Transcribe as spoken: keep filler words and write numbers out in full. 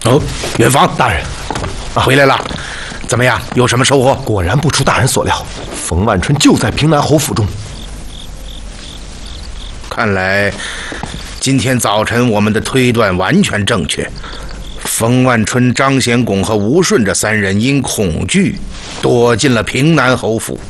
哦， 远房大人， 回来了，怎么样？有什么收获？ 果然不出大人所料，冯万春就在平南侯府中。 看来今天早晨我们的推断完全正确。冯万春、张显拱和吴顺这三人因恐惧躲进了平南侯府。